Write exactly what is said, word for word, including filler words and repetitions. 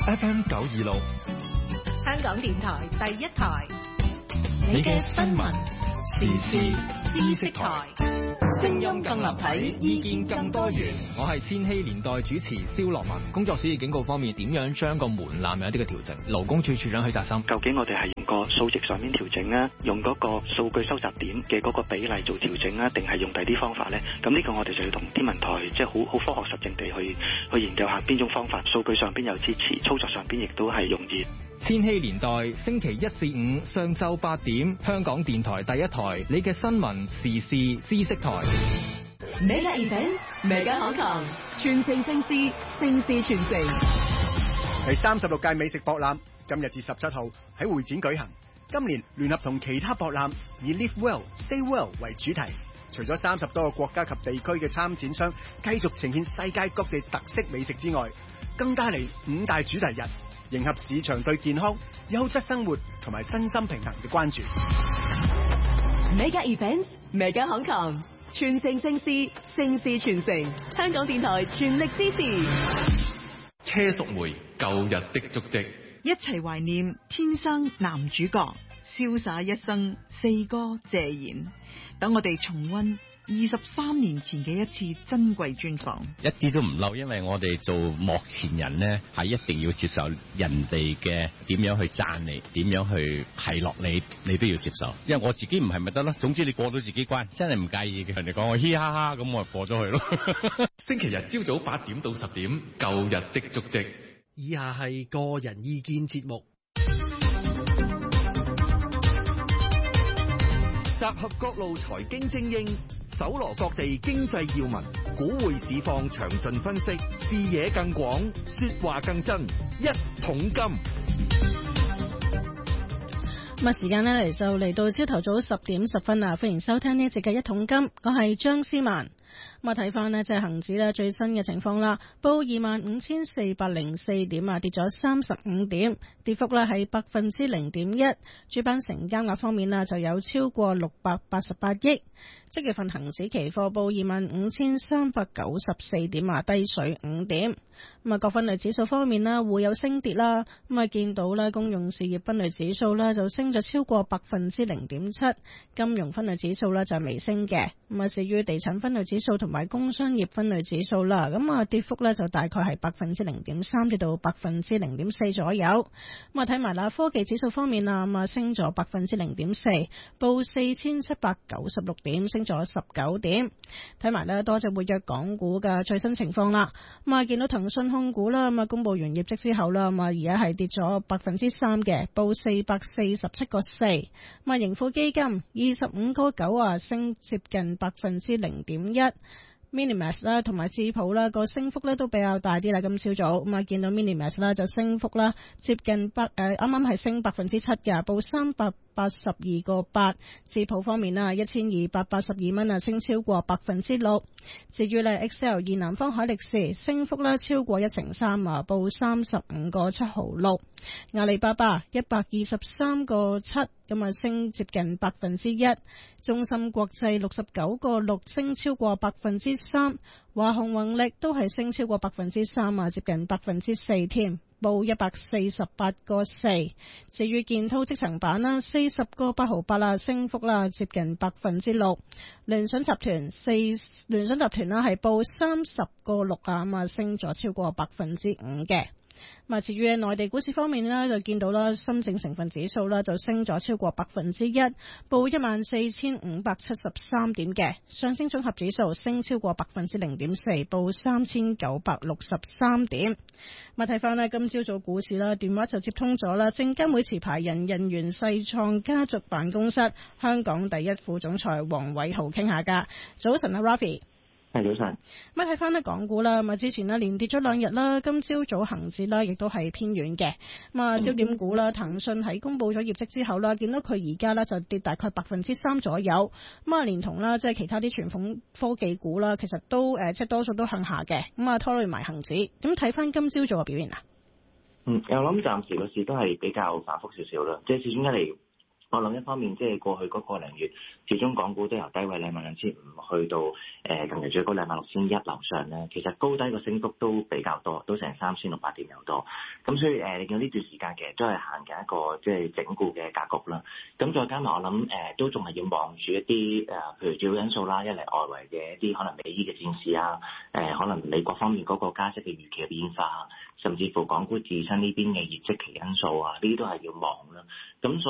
F M 九二六， 香港電台第一台， 你嘅新聞時事知識台， 聲音更立體，意見更多元。 我係千禧年代主持蕭樂文。工作暑熱警告方面，點樣將個門檻有一啲嘅調整？勞工處處長許澤森， 究竟我哋係用個數值上面調整啊，用嗰個數據收集點嘅嗰個比例做調整啊，定係用第啲方法呢？咁呢個我哋就要同天文台即係好好科學實證地去去研究下邊種方法，數據上邊有支持，操作上邊亦都係容易。 千禧年代星期一至五上晝八點，香港電台第一台，你嘅新聞時事知識台。 Mega Events，Mega Hong Kong，傳承盛事，盛事傳承。 第三十六屆美食博覽今日至十七號喺會展舉行。今年聯合同其他博覽以 Live Well, Stay Well 為主題，除咗三十多個國家及地區嘅參展商繼續呈現世界各地特色美食之外，更加嚟五大主題日，迎合市場對健康、優質生活同埋身心平衡嘅關注。 Mega Events，Mega Hong Kong，傳承盛事，盛事傳承。香港電台全力支持。 車淑梅舊日的足跡， 一齊懷念天生男主角，瀟灑一生四哥謝賢。等我哋重溫二十三年前嘅一次珍貴專訪， 一啲都唔漏，因為我哋做幕前人呢，係一定要接受人哋嘅點樣去讚你，點樣去奚落你，你都要接受。因為我自己唔係咪得咯？總之你過到自己關，真係唔介意嘅。人哋講我嘻哈哈，咁我就過咗去咯。 星期日朝早八點到十點，舊日的足跡。 以下係個人意見節目。集合各路財經精英，搜羅各地經濟要聞，股匯市況詳盡分析，視野更廣，說話更真。一桶金。 咁啊，時間呢嚟就嚟到朝頭早十點十分啦，歡迎收聽呢一節嘅一桶金，我係張思曼。咁啊，睇翻呢，即係恒指呢最新嘅情況啦，報二萬五千四百零四點啊，跌咗三十五點，跌幅呢係百分之零點一。主板成交額方面呢，就有超過六百八十八億。即月份恒指期貨報二萬五千三百九十四點啊，低水五點。咁啊，各分類指數方面呢，會有升跌啦。咁啊，見到呢公用事業分類指數呢，就升咗超過百分之零點七，金融分類指數呢，就微升嘅。咁啊，至於地產分類指數同埋工商業分類指數啦，咁啊跌幅呢，就大概係百分之零點三至到百分之零點四左右。咁啊，睇埋啦，科技指數方面啊，咁啊升咗百分之零點四，報四千七百九十六點，升咗十九點。睇埋呢多隻活躍港股嘅最新情況啦。咁啊，見到騰訊控股啦，咁啊公布完業績之後啦，咁啊而家係跌咗百分之三嘅，報四百四十七個四。咁啊盈富基金二十五個九啊，升接近百分之零點一。Minimax 啦，同埋智普啦，個升幅咧都比較大啲啦。今朝早咁啊，見到 Minimax 啦就升幅啦，接近百誒，啱啱係升百分之七嘅，報三百八十二個八。智普方面啦，一千二百八十二蚊啊，升超過百分之六。至於咧 Excel 以南方海力士升幅咧超過一成三啊，報三十五個七毫六。阿里巴巴一百二十三個七，咁啊升接近百分之一。中芯國際六十九個六，升超過百分之三。華虹宏力都係升超過百分之三啊，接近百分之四添，報一百四十八個四。至於建滔積層板啦，四十個八毫八啦，升幅啦接近百分之六。聯想集團四聯想集團啦係報三十個六啊，咁啊升咗超過百分之五嘅。咁啊，至於內地股市方面呢，就見到啦，深證成分指數啦就升咗超過百分之一，報一萬四千五百七十三點嘅。上證綜合指數升超過百分之零點四，報三千九百六十三點。咁啊，睇翻呢今朝早股市啦，電話就接通咗啦，證監會持牌人人猿世創家族辦公室香港第一副總裁黃偉豪傾下㗎。早晨啊 Rafi。 係早晨。 咁睇翻呢港股啦，咁啊之前呢連跌咗兩日啦，今朝早恒指啦亦都係偏軟嘅。咁啊焦點股啦，騰訊喺公布咗業績之後啦，見到佢而家呢就跌大概百分之三左右。咁啊連同啦即係其他啲傳統科技股啦，其實都誒即係多數都向下嘅。咁啊拖累埋恒指。咁睇翻今朝早嘅表現啊。 嗯，我諗暫時個市都係比較反覆少少啦，即係始終一嚟我諗一方面即係過去嗰個零月，始終港股都由低位兩萬兩千五去到誒近期最高兩萬六千一樓上咧，其實高低個升幅都比較多，都成三千六百點有多。咁所以誒，你見到呢段時間其實都係行緊一個即係整固嘅格局啦。咁再加埋我諗誒，都仲係要望住一啲誒，譬如主要因素啦，一嚟外圍嘅一啲可能美伊嘅戰事啊，誒可能美國方面嗰個加息嘅預期嘅變化，甚至乎港股自身呢邊嘅業績期因素啊，呢啲都係要望啦。咁